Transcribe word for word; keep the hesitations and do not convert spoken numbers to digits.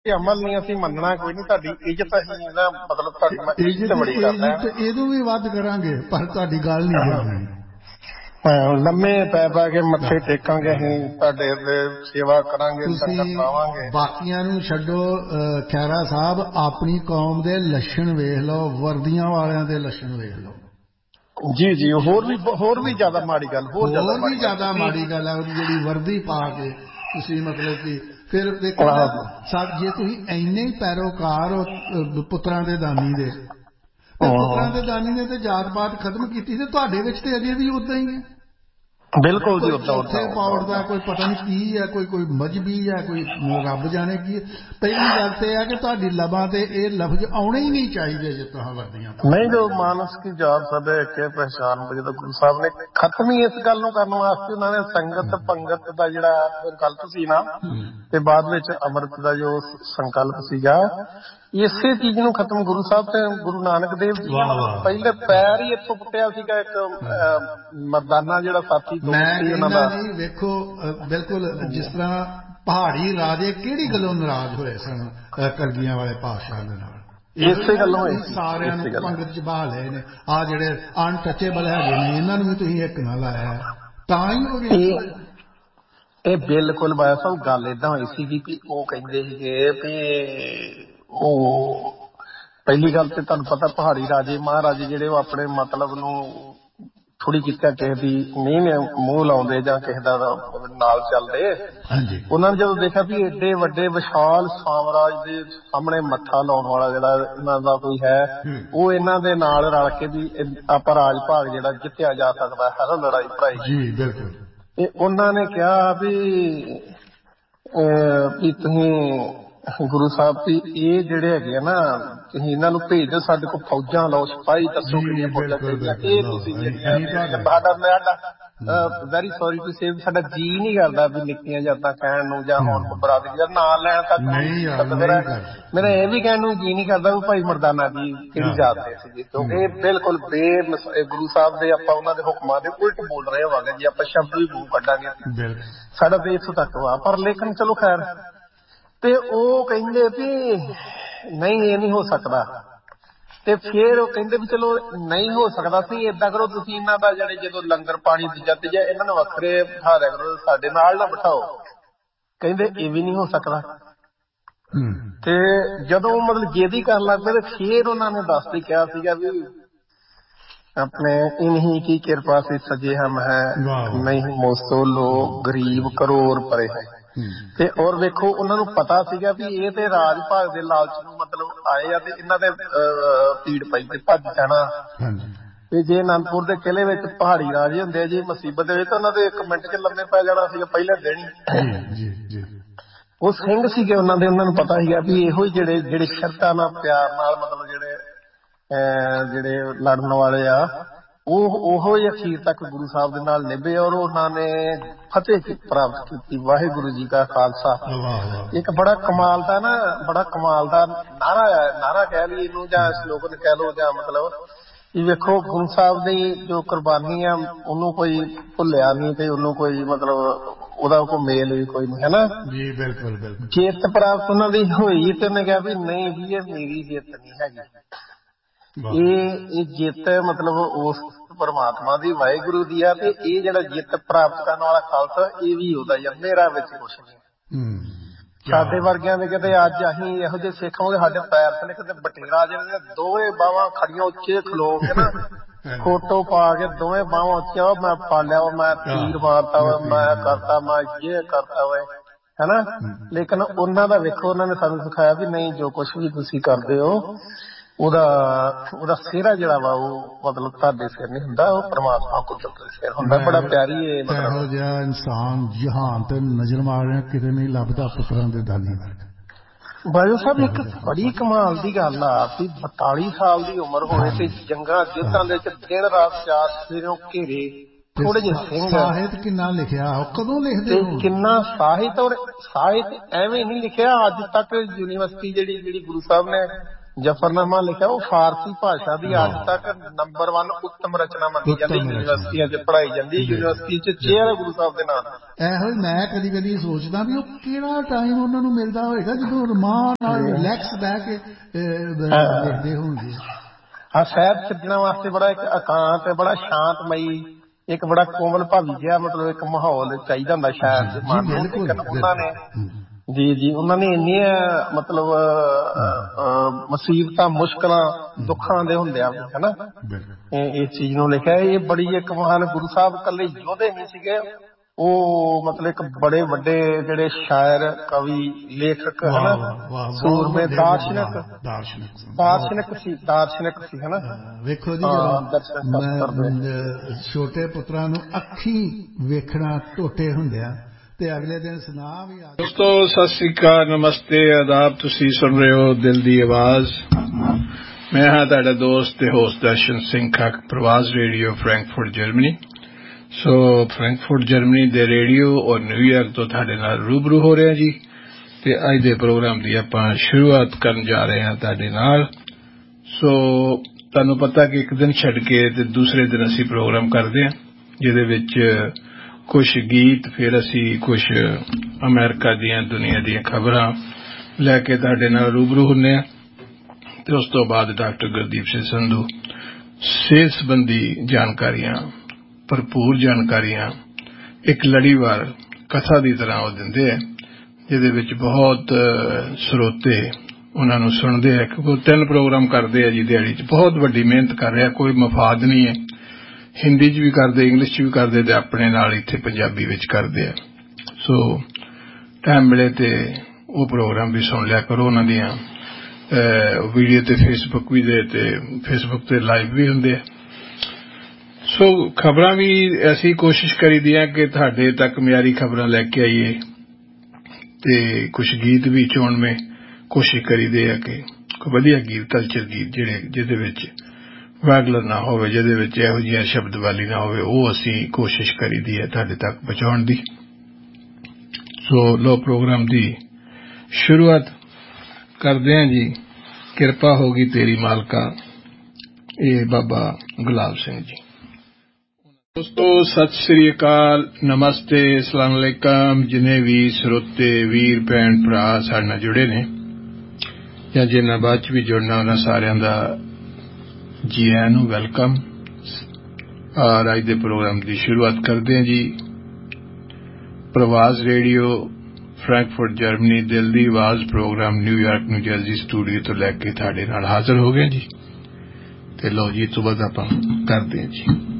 ਅਮਲ ਨਹੀਂ ਅਸੀਂ ਮੰਨਣਾ ਕੋਈ ਨਹੀਂ। ਤੁਹਾਡੀ ਇੱਜ਼ਤ ਅਸੀਂ ਨਾ ਮਤਲਬ ਤੁਹਾਡੀ ਮੈਂ ਇੱਜ਼ਤ ਬੜੀ ਕਰਦਾ। ਇਹਨੂੰ ਵੀ ਵੱਧ ਕਰਾਂਗੇ ਪਰ ਤੁਹਾਡੀ ਗੱਲ ਨਹੀਂ ਜਾਣੀ। ਲੰਮੇ ਪੈ ਪੈ ਕੇ ਮੱਥੇ ਟੇਕਾਂਗੇ ਅਸੀਂ, ਤੁਹਾਡੇ ਸੇਵਾ ਕਰਾਂਗੇ, ਸੰਗਤ ਲਾਵਾਂਗੇ। ਬਾਕੀਆਂ ਨੂੰ ਛੱਡੋ ਖੈਰਾ ਸਾਹਿਬ, ਆਪਣੀ ਕੌਮ ਦੇ ਲੱਛਣ ਵੇਖ ਲਓ, ਵਰਦੀਆਂ ਵਾਲਿਆਂ ਦੇ ਲੱਛਣ ਵੇਖ ਲਓ। ਜੀ ਜੀ ਹੋਰ ਵੀ ਹੋਰ ਵੀ ਜ਼ਿਆਦਾ ਮਾੜੀ ਗੱਲ, ਹੋਰ ਵੀ ਜ਼ਿਆਦਾ ਮਾੜੀ ਗੱਲ ਹੈ ਉਹਦੀ ਜਿਹੜੀ ਵਰਦੀ ਪਾ ਕੇ ਤੁਸੀਂ ਮਤਲਬ ਕਿ ਫਿਰ ਦੇਖੋ ਜੇ ਤੁਸੀਂ ਇੰਨੇ ਹੀ ਪੈਰੋਕਾਰ ਹੋ ਪੁੱਤਰਾਂ ਦੇ ਦਾਨੀ ਦੇ, ਪੁੱਤਰਾਂ ਦੇ ਦਾਨੀ ਨੇ ਤੇ ਜਾਤ ਪਾਤ ਖਤਮ ਕੀਤੀ ਤੇ ਤੁਹਾਡੇ ਵਿੱਚ ਤੇ ਅਜੇ ਵੀ ਉਦਾਂ ਹੀ ਹੈ। ਬਿਲਕੁਲ ਜੀ, ਉੱਥੇ ਪਾਉਣ ਦਾ ਕੋਈ ਪਤਾ ਨਹੀਂ ਕੀ ਹੈ, ਕੋਈ ਕੋਈ ਮਜਬੀ ਹੈ, ਕੋਈ ਰੱਬ ਜਾਣੇ ਕੀ ਹੈ। ਪਹਿਲੀ ਗੱਲ ਤੇ ਇਹ ਹੈ ਕਿ ਤੁਹਾਡੀ ਲਬਾਂ ਤੇ ਇਹ ਲਫ਼ਜ਼ ਆਉਣੇ ਹੀ ਨਹੀਂ ਚਾਹੀਦੇ ਜੇ ਤੁਸੀਂ ਵਰਦੀਆਂ ਨਹੀਂ। ਜੋ ਮਾਨਸ ਕੀ ਜਾਤ ਸਭ ਇੱਕ ਪਹਿਚਾਨ, ਜਦੋਂ ਗੁਰੂ ਸਾਹਿਬ ਨੇ ਖਤਮ ਹੀ ਇਸ ਗੱਲ ਨੂੰ ਕਰਨ ਵਾਸਤੇ ਉਹਨਾਂ ਨੇ ਸੰਗਤ ਪੰਗਤ ਦਾ ਜਿਹੜਾ ਸੰਕਲਪ ਸੀ ਨਾ, ਤੇ ਬਾਅਦ ਵਿੱਚ ਅੰਮ੍ਰਿਤ ਦਾ ਜੋ ਸੰਕਲਪ ਸੀਗਾ, ਇਸੇ ਚੀਜ਼ ਨੂੰ ਖਤਮ ਗੁਰੂ ਸਾਹਿਬ ਤੇ ਗੁਰੂ ਨਾਨਕ ਦੇਵ ਜੀ ਪਹਿਲੇ ਪੈਰ ਹੀ ਇੱਥੋਂ ਪੁੱਟਿਆ ਸੀਗਾ। ਇੱਕ ਮਰਦਾਨਾ ਜਿਹੜਾ ਸਾਥੀ ਨਹੀਂ ਵੇਖੋ ਬਿਲਕੁਲ ਜਿਸ ਤਰ੍ਹਾਂ ਪਹਾੜੀ ਰਾਜੇ ਕਿਹੜੀ ਗੱਲੋਂ ਨਾਰਾਜ਼ ਹੋਏ ਸਨ ਕਲਗੀਆਂ ਵਾਲੇ ਪਾਤਸ਼ਾਹ ਦੇ ਨਾਲ, ਇਸੇ ਗੱਲੋਂ ਸਾਰਿਆਂ ਨੂੰ ਪੰਗਤ ਚ ਬਹਾ ਲਏ ਨੇ। ਆਹ ਜਿਹੜੇ ਅਨਟੱਚੇਬਲ ਹੈਗੇ ਨੇ ਇਹਨਾਂ ਨੂੰ ਵੀ ਤੁਸੀਂ ਇੱਕ ਨਾ ਲਾਇਆ ਤਾਂ ਹੀ ਇਹ ਬਿਲਕੁਲ ਬਾਇਆ ਸਾਹਿਬ ਗੱਲ ਏਦਾਂ ਹੋਈ ਸੀਗੀ ਕਿ ਉਹ ਕਹਿੰਦੇ ਸੀਗੇ ਵੀ ਉਹ ਪਹਿਲੀ ਗੱਲ ਤੇ ਤੁਹਾਨੂੰ ਪਤਾ ਪਹਾੜੀ ਰਾਜੇ ਮਹਾਰਾਜੇ ਜਿਹੜੇ ਉਹ ਆਪਣੇ ਮਤਲਬ ਨੂੰ ਥੋੜੀ ਕੀਤਾ ਕਿਸੇ ਦੀ ਨਹੀਂ ਮੂੰਹ ਲਾਉਂਦੇ ਜਾਂ ਕਿਸੇ ਦਾ ਨਾਲ ਚੱਲਦੇ। ਉਹਨਾਂ ਨੇ ਜਦੋਂ ਦੇਖਿਆ ਵੀ ਏਡੇ ਵੱਡੇ ਵਿਸ਼ਾਲ ਸਾਮਰਾਜ ਦੇ ਸਾਹਮਣੇ ਮੱਥਾ ਲਾਉਣ ਵਾਲਾ ਜਿਹੜਾ ਇਹਨਾਂ ਦਾ ਕੋਈ ਹੈ, ਉਹ ਇਹਨਾਂ ਦੇ ਨਾਲ ਰਲ ਕੇ ਵੀ ਆਪਾਂ ਰਾਜ ਭਾਗ ਜਿਹੜਾ ਜਿੱਤਿਆ ਜਾ ਸਕਦਾ ਹੈ ਨਾ ਲੜਾਈ ਭੜਾਈ। ਜੀ ਬਿਲਕੁਲ। ਤੇ ਉਹਨਾਂ ਨੇ ਕਿਹਾ ਵੀ ਵੀ ਤੁਸੀਂ ਗੁਰੂ ਸਾਹਿਬ ਵੀ ਇਹ ਜਿਹੜੇ ਹੈਗੇ ਆ ਨਾ ਤੁਸੀਂ ਇਹਨਾਂ ਨੂੰ ਭੇਜ ਦਿਓ, ਸਾਡੇ ਕੋਲ ਫੌਜਾਂ ਲਓ, ਸਿਪਾਹੀ ਦੱਸੋ ਕਿੰਨੀਆਂ ਫੌਜਾਂ ਚਾਹੀਦੀਆਂ। ਇਹ ਤੁਸੀਂ ਸਾਡਾ ਵੈਰੀ ਸੌਰੀ ਟੂ ਸੇ ਸਾਡਾ ਜੀਅ ਨਹੀਂ ਕਰਦਾ ਵੀ ਨਿੱਕੀਆਂ ਜਾਤਾਂ ਕਹਿਣ ਨੂੰ ਜਾਂ ਹੁਣ ਬਰਾਦਰੀ ਦਾ ਨਾਂ ਲੈਣ ਤੱਕ ਮੇਰਾ ਇਹ ਵੀ ਕਹਿਣ ਨੂੰ ਜੀਅ ਨਹੀਂ ਕਰਦਾ ਵੀ ਭਾਈ ਮਰਦਾਨਾ ਜੀ ਕਿਹੜੀ ਜਾਤ ਦੇ ਸੀਗੇ, ਕਿਉਂਕਿ ਇਹ ਬਿਲਕੁਲ ਬੇ ਗੁਰੂ ਸਾਹਿਬ ਦੇ ਆਪਾਂ ਉਹਨਾਂ ਦੇ ਹੁਕਮਾਂ ਦੇ ਉਲਟ ਬੋਲ ਰਹੇ ਹੋਵਾਂਗੇ ਜੀ ਆਪਾਂ ਸ਼ਬਦ ਵੀ ਮੂੰਹ ਕੱਢਾਂਗੇ। ਸਾਡਾ ਤੇ ਇੱਥੋਂ ਤੱਕ ਵਾ। ਪਰ ਲੇਕਿਨ ਚਲੋ ਖੈਰ, ਤੇ ਉਹ ਕਹਿੰਦੇ ਵੀ ਨਹੀਂ ਇਹ ਨਹੀਂ ਹੋ ਸਕਦਾ। ਤੇ ਫਿਰ ਉਹ ਕਹਿੰਦੇ ਵੀ ਚਲੋ ਨਹੀਂ ਹੋ ਸਕਦਾ ਸੀ, ਏਦਾਂ ਕਰੋ ਤੁਸੀਂ ਇਹਨਾਂ ਦਾ ਜਿਹੜੇ ਜਦੋਂ ਲੰਗਰ ਪਾਣੀ ਦੂਜਾ ਤੀਜਾ ਇਹਨਾਂ ਨੂੰ ਵੱਖਰੇ ਬਿਠਾ ਦਿਆ ਕਰੋ, ਸਾਡੇ ਨਾਲ ਨਾ ਬਿਠਾਓ। ਕਹਿੰਦੇ ਇਹ ਵੀ ਨਹੀਂ ਹੋ ਸਕਦਾ। ਤੇ ਜਦੋਂ ਮਤਲਬ ਜੇਦੀ ਕਰਨ ਲੱਗ ਪਏ ਤੇ ਫਿਰ ਉਹਨਾਂ ਨੇ ਦੱਸ ਕੇ ਕਿਹਾ ਸੀਗਾ ਵੀ ਆਪਣੇ ਇਨਹੀ ਕੀ ਕਿਰਪਾ ਸੇ ਸਜੇ ਹਮ ਹੈ, ਨਹੀਂ ਮੋਸੋ ਲੋਗ ਗਰੀਬ ਕਰੋੜ ਪਰੇ ਹੈ। ਤੇ ਔਰ ਵੇਖੋ ਉਹਨਾਂ ਨੂੰ ਪਤਾ ਸੀਗਾ ਵੀ ਇਹ ਤੇ ਰਾਜ ਭਾਗ ਦੇ ਲਾਲਚ ਨੂੰ ਮਤਲਬ ਆਏ ਆ ਤੇ ਇਹਨਾਂ ਦੇ ਪੀੜ ਪਈ ਤੇ ਭੱਜ ਜਾਣਾ। ਤੇ ਜੇ ਅਨੰਦਪੁਰ ਦੇ ਕਿਲੇ ਵਿੱਚ ਪਹਾੜੀ ਰਾਜੇ ਹੁੰਦੇ ਆ ਜੀ ਮੁਸੀਬਤ ਦੇ ਵਿੱਚ ਤਾਂ ਉਹਨਾਂ ਦੇ ਇੱਕ ਮਿੰਟ ਚ ਲੰਮੇ ਪੈ ਜਾਣਾ ਸੀਗਾ ਪਹਿਲੇ ਦਿਨ ਹੀ। ਉਹ ਸਿੰਘ ਸੀਗੇ ਉਹਨਾਂ ਦੇ, ਉਹਨਾਂ ਨੂੰ ਪਤਾ ਸੀਗਾ ਵੀ ਇਹੋ ਹੀ ਜਿਹੜੇ ਜਿਹੜੇ ਸ਼ਰਤਾਂ ਨਾਲ ਪਿਆਰ ਨਾਲ ਮਤਲਬ ਜਿਹੜੇ ਜਿਹੜੇ ਲੜਨ ਵਾਲੇ ਆ ਉਹ ਉਹੋ ਹੀ ਅਖੀਰ ਤੱਕ ਗੁਰੂ ਸਾਹਿਬ ਦੇ ਨਾਲ ਨਿਭੇ ਔਰ ਉਹਨਾਂ ਨੇ ਫਤਿਹ ਪ੍ਰਾਪਤ ਕੀਤੀ। ਵਾਹਿਗੁਰੂ ਜੀ ਕਾ ਖਾਲਸਾ। ਇੱਕ ਬੜਾ ਕਮਾਲ ਦਾ ਨਾ ਬੜਾ ਕਮਾਲ ਦਾ ਨਾਰਾ ਹੈ, ਨਾਰਾ ਕਹਿ ਲਈਏ ਇਹਨੂੰ ਜਾਂ ਸਲੋਗਨ ਕਹਿ ਲਓ ਜਾਂ ਮਤਲਬ ਇਹ ਵੇਖੋ ਗੁਰੂ ਸਾਹਿਬ ਦੀ ਜੋ ਕੁਰਬਾਨੀ ਆ ਉਹਨੂੰ ਕੋਈ ਭੁੱਲਿਆ ਨਹੀਂ ਤੇ ਉਹਨੂੰ ਕੋਈ ਮਤਲਬ ਉਹਦਾ ਕੋਈ ਮੇਲ ਵੀ ਕੋਈ ਨਹੀਂ ਹੈ ਨਾ ਜੀ। ਬਿਲਕੁਲ ਬਿਲਕੁਲ। ਜਿੱਤ ਪ੍ਰਾਪਤ ਉਹਨਾਂ ਦੀ ਹੋਈ ਤੇ ਉਹਨੇ ਕਿਹਾ ਵੀ ਨਹੀਂ ਜੀ ਇਹ ਮੇਰੀ ਜਿੱਤ ਨਹੀਂ ਹੈਗੀ, ਇਹ ਇਹ ਜਿੱਤ ਮਤਲਬ ਉਸ ਪਰਮਾਤਮਾ ਦੀ ਵਾਹਿਗੁਰੂ ਦੀ ਆ। ਤੇ ਇਹ ਜਿਹੜਾ ਜਿੱਤ ਪ੍ਰਾਪਤ ਕਰਨ ਵਾਲਾ ਖਾਲਸਾ ਇਹ ਵੀ ਉਹਦਾ ਹੀ ਆ, ਮੇਰਾ ਵਿੱਚ ਕੁਛ ਨਹੀਂ। ਸਾਡੇ ਵਰਗਿਆਂ ਦੇ ਕਿਤੇ ਅੱਜ ਅਸੀਂ ਇਹੋ ਜਿਹੇ ਸਿੱਖ ਹੋਗੇ ਸਾਡੇ ਪੈਰ ਥੱਲੇ ਕਿਤੇ ਬਟੇਰਾ ਜਿਹੜੇ ਦੋਵੇਂ ਬਾਹਾਂ ਖੜੀਆਂ ਉੱਚੇ ਖਲੋ ਕੇ ਨਾ ਫੋਟੋ ਪਾ ਕੇ ਦੋਵੇਂ ਬਾਹਾਂ ਉੱਚੀਆਂ, ਮੈਂ ਪਾਲਿਆ ਵਾ, ਮੈਂ ਤੀਰ ਮਾਰਤਾ ਵਾ, ਮੈਂ ਕਰਤਾ, ਮੈਂ ਇਹ ਕਰਤਾ ਵਾ ਹਨਾ। ਲੇਕਿਨ ਉਹਨਾਂ ਦਾ ਵੇਖੋ ਉਹਨਾਂ ਨੇ ਸਾਨੂੰ ਸਿਖਾਇਆ ਵੀ ਨਹੀਂ ਜੋ ਕੁਛ ਵੀ ਤੁਸੀਂ ਕਰਦੇ ਹੋ ਉਹਦਾ ਉਹਦਾ ਸਿਹਰਾ ਜਿਹੜਾ ਵਾ ਉਹ ਮਤਲਬ ਤੁਹਾਡੇ ਸਿਰ ਨਹੀਂ ਹੁੰਦਾ, ਉਹ ਪਰਮਾਤਮਾ ਕੁਦਰਤ ਦੇ ਸਿਰ ਹੁੰਦਾ। ਬੜਾ ਪਿਆਰੀ ਇਹ ਮਤਲਬ ਇਹੋ ਜਿਹਾ ਇਨਸਾਨ ਜਹਾਨ ਤੇ ਨਜ਼ਰ ਮਾਰਿਆ ਕਿਤੇ ਨਹੀਂ ਲੱਭਦਾ ਪੁੱਤਰਾਂ ਦੇ ਦਾਨੀ ਵਰਗਾ। ਬਾਜੂ ਸਾਹਿਬ ਇੱਕ ਬੜੀ ਕਮਾਲ ਦੀ ਗੱਲ ਆ ਵੀ ਬਤਾਲੀ ਸਾਲ ਦੀ ਉਮਰ ਹੋਵੇ ਤੇ ਜੰਗਾਂ ਯੁੱਧਾਂ ਦੇ ਵਿੱਚ ਦਿਨ ਰਾਤ ਚਾਰ ਸਿਰੋਂ ਘੇਰੇ ਥੋੜੇ ਜਿਹੇ ਸਿੰਘ। ਸਾਹਿਤ ਕਿੰਨਾ ਲਿਖਿਆ, ਕਦੋਂ ਲਿਖਦੇ ਹੋ? ਕਿੰਨਾ ਸਾਹਿਤ। ਔਰ ਸਾਹਿਤ ਐਵੇਂ ਨਹੀਂ ਲਿਖਿਆ ਅੱਜ ਤੱਕ ਯੂਨੀਵਰਸਿਟੀ ਜਿਹੜੀ ਜਿਹੜੀ ਗੁਰੂ ਸਾਹਿਬ ਨੇ ਜਫਰਨਾਮਾ ਲਿਖਿਆ ਉਹ ਫਾਰਸੀ ਭਾਸ਼ਾ ਦੀ ਅੱਜ ਤੱਕ ਨੰਬਰ ਵਨ ਉੱਤਮ ਰਚਨਾ ਮੰਨੀ ਜਾਂਦੀ, ਯੂਨੀਵਰਸਿਟੀਆਂ ਚ ਪੜ੍ਹਾਈ ਜਾਂਦੀ, ਯੂਨੀਵਰਸਿਟੀ ਚ ਚੇਅਰ ਹੈ ਗੁਰੂ ਸਾਹਿਬ ਦੇ ਨਾਂ ਤੇ। ਇਹੋ ਹੀ ਮੈਂ ਕਦੀ ਕਦੀ ਸੋਚਦਾ ਵੀ ਉਹ ਕਿਹੜਾ ਟਾਈਮ ਉਹਨਾਂ ਨੂੰ ਮਿਲਦਾ ਹੋਏਗਾ ਜਦੋਂ ਰਮਾਨ ਨਾਲ ਰਿਲੈਕਸ ਬਹਿ ਕੇ ਦੇਖਦੇ ਹੋਣਗੇ। ਹਾਂ, ਸਾਹਿਤ ਛੱਡਣ ਵਾਸਤੇ ਬੜਾ ਇੱਕ ਇਕਾਂਤ, ਬੜਾ ਸ਼ਾਂਤਮਈ, ਇੱਕ ਬੜਾ ਕੋਮਲ ਭਾਵੀ ਜਿਹਾ ਮਤਲਬ ਇੱਕ ਮਾਹੌਲ ਚਾਹੀਦਾ ਹੁੰਦਾ ਸ਼ਾਇਰ ਦੇ ਮਨ ਨੂੰ। ਉਹਨਾਂ ਨੇ ਜੀ ਜੀ ਉਹਨਾਂ ਨੇ ਇੰਨੀਆਂ ਮਤਲਬ ਮੁਸੀਬਤਾਂ, ਮੁਸ਼ਕਿਲਾਂ, ਦੁੱਖਾਂ ਦੇ ਹੁੰਦਿਆਂ ਹਨਾ ਇਸ ਚੀਜ਼ ਨੂੰ ਲਿਖਿਆ। ਇਹ ਬੜੀ ਇੱਕ ਮਹਾਨ ਗੁਰੂ ਸਾਹਿਬ ਇਕੱਲੇ ਯੋਧੇ ਨਹੀਂ ਸੀਗੇ, ਉਹ ਮਤਲਬ ਇੱਕ ਬੜੇ ਵੱਡੇ ਜਿਹੜੇ ਸ਼ਾਇਰ, ਕਵੀ, ਲੇਖਕ ਹਨਾ, ਸੂਰਮੇ, ਦਾਰਸ਼ਨਿਕ ਦਾਰਸ਼ਨਿਕ ਸੀ ਦਾਰਸ਼ਨਿਕ ਸੀ ਹਨਾ। ਵੇਖੋ ਜੀ, ਜਦੋਂ ਛੋਟੇ ਪੁੱਤਰਾਂ ਨੂੰ ਅੱਖੀ ਵੇਖਣਾ ਟੋਟੇ ਹੁੰਦਿਆਂ ਤੇ ਅਗਲੇ ਦਿਨ ਸੁਣਾ ਵੀ ਆ। ਦੋਸਤੋ ਸਤਿ ਸ੍ਰੀ ਅਕਾਲ, ਨਮਸਤੇ, ਆਦਾਬ। ਤੁਸੀਂ ਸੁਣ ਰਹੇ ਹੋ ਦਿਲ ਦੀ ਆਵਾਜ਼। ਮੈਂ ਹਾਂ ਤੁਹਾਡਾ ਦੋਸਤ ਤੇ ਹੋਸਟ ਦਰਸ਼ਨ ਸਿੰਘ ਖੱਕ, ਪ੍ਰਵਾਸ ਰੇਡੀਓ, ਫਰੈਂਕਫਰਟ, ਜਰਮਨੀ। ਸੋ ਫਰੈਂਕਫਰਟ ਜਰਮਨੀ ਦੇ ਰੇਡੀਓ ਔਰ ਨਿਊਯਾਰਕ ਤੋਂ ਤੁਹਾਡੇ ਨਾਲ ਰੂਬਰੂ ਹੋ ਰਿਹਾ ਜੀ। ਤੇ ਅੱਜ ਦੇ ਪ੍ਰੋਗਰਾਮ ਦੀ ਆਪਾਂ ਸ਼ੁਰੂਆਤ ਕਰਨ ਜਾ ਰਹੇ ਹਾਂ ਤੁਹਾਡੇ ਨਾਲ। ਸੋ ਤੁਹਾਨੂੰ ਪਤਾ ਕਿ ਇੱਕ ਦਿਨ ਛੱਡ ਕੇ ਤੇ ਦੂਸਰੇ ਦਿਨ ਅਸੀਂ ਪ੍ਰੋਗਰਾਮ ਕਰਦੇ ਹਾਂ, ਜਿਹਦੇ ਵਿੱਚ ਕੁਛ ਗੀਤ, ਫਿਰ ਅਸੀਂ ਕੁਛ ਅਮਰੀਕਾ ਦੀਆਂ, ਦੁਨੀਆ ਦੀਆਂ ਖਬਰਾਂ ਲੈ ਕੇ ਤੁਹਾਡੇ ਨਾਲ ਰੂਬਰੂ ਹੁੰਦੇ ਹਾਂ। ਤੇ ਉਸ ਤੋਂ ਬਾਅਦ ਡਾਕਟਰ ਗੁਰਦੀਪ ਸਿੰਘ ਸੰਧੂ ਸਿਹਤ ਸੰਬੰਧੀ ਜਾਣਕਾਰੀਆਂ, ਭਰਪੂਰ ਜਾਣਕਾਰੀਆਂ ਇੱਕ ਲੜੀਵਾਰ ਕਥਾ ਦੀ ਤਰ੍ਹਾਂ ਉਹ ਦਿੰਦੇ ਹੈ, ਜਿਹਦੇ ਵਿੱਚ ਬਹੁਤ ਸਰੋਤੇ ਉਹਨਾਂ ਨੂੰ ਸੁਣਦੇ ਹੈ, ਕਿਉਂਕਿ ਉਹ ਤਿੰਨ ਪ੍ਰੋਗਰਾਮ ਕਰਦੇ ਆ ਜੀ ਦਿਹਾੜੀ 'ਚ। ਬਹੁਤ ਵੱਡੀ ਮਿਹਨਤ ਕਰ ਰਿਹਾ, ਕੋਈ ਮਫਾਦ ਨਹੀਂ ਹੈ। ਹਿੰਦੀ 'ਚ ਵੀ ਕਰਦੇ, ਇੰਗਲਿਸ਼ 'ਚ ਵੀ ਕਰਦੇ ਤੇ ਆਪਣੇ ਨਾਲ ਇੱਥੇ ਪੰਜਾਬੀ ਵਿੱਚ ਕਰਦੇ ਆ। ਸੋ ਟਾਈਮ ਮਿਲੇ ਤੇ ਉਹ ਪ੍ਰੋਗਰਾਮ ਵੀ ਸੁਣ ਲਿਆ ਕਰੋ। ਉਹਨਾਂ ਦੀਆਂ ਵੀਡੀਓ ਤੇ ਫੇਸਬੁੱਕ ਵੀ ਦੇ ਤੇ ਫੇਸਬੁੱਕ ਤੇ ਲਾਈਵ ਵੀ ਹੁੰਦੇ ਆ। ਸੋ ਖਬਰਾਂ ਵੀ ਅਸੀਂ ਕੋਸ਼ਿਸ਼ ਕਰੀਦੀ ਆ ਕਿ ਤੁਹਾਡੇ ਤੱਕ ਮਿਆਰੀ ਖਬਰਾਂ ਲੈ ਕੇ ਆਈਏ, ਤੇ ਕੁਛ ਗੀਤ ਵੀ ਚੁਣਵੇਂ ਕੋਸ਼ਿਸ਼ ਕਰੀਦੇ ਆ ਕਿ ਵਧੀਆ ਗੀਤ, ਕਲਚਰ ਗੀਤ ਜਿਹੜੇ ਜਿਹਦੇ ਵਿੱਚ ਵਾਗਲਰ ਨਾ ਹੋਵੇ, ਜਿਹਦੇ ਵਿੱਚ ਇਹੋ ਜਿਹੀਆਂ ਸ਼ਬਦਵਾਲੀ ਨਾ ਹੋਵੇ, ਉਹ ਅਸੀਂ ਕੋਸ਼ਿਸ਼ ਕਰੀਦੀ ਹੈ ਤੁਹਾਡੇ ਤੱਕ ਪਹੁੰਚਾਉਣ ਦੀ। ਸੋ ਲੋ ਪ੍ਰੋਗਰਾਮ ਦੀ ਸ਼ੁਰੂਆਤ ਕਰਦੇ ਹਾਂ ਜੀ। ਕਿਰਪਾ ਹੋਗੀ ਤੇਰੀ ਮਾਲਕਾ, ਇਹ ਬਾਬਾ ਗੁਲਾਬ ਸਿੰਘ ਜੀ। ਦੋਸਤੋ ਸਤਿ ਸ੍ਰੀ ਅਕਾਲ, ਨਮਸਤੇ, ਅਸਲਾਮ ਅਲੈਕਮ। ਜਿੰਨੇ ਵੀ ਸਰੋਤੇ ਵੀਰ ਭੈਣ ਭਰਾ ਸਾਡੇ ਨਾਲ ਜੁੜੇ ਨੇ ਜਾਂ ਜਿਨ੍ਹਾਂ ਬਾਅਦ ਚ ਵੀ ਜੁੜਨਾ, ਉਹਨਾਂ ਸਾਰਿਆਂ ਦਾ ਜੀ ਆਇਆਂ ਨੂੰ ਵੈਲਕਮ। ਔਰ ਅੱਜ ਦੇ ਪ੍ਰੋਗਰਾਮ ਦੀ ਸ਼ੁਰੂਆਤ ਕਰਦੇ ਹਾਂ ਜੀ। ਪ੍ਰਵਾਸ ਰੇਡੀਓ, ਫਰੈਂਕਫਰਟ ਜਰਮਨੀ, ਦਿਲ ਦੀ ਆਵਾਜ਼ programme New York, new jersey studio ਤੋਂ ਲੈ ਕੇ ਤੁਹਾਡੇ ਨਾਲ ਹਾਜ਼ਰ ਹੋ ਗਏ ਜੀ। ਤੇ ਲਓ ਜੀ, ਤੋਂ ਬਾਅਦ ਆਪਾਂ ਕਰਦੇ ਹਾਂ ਜੀ।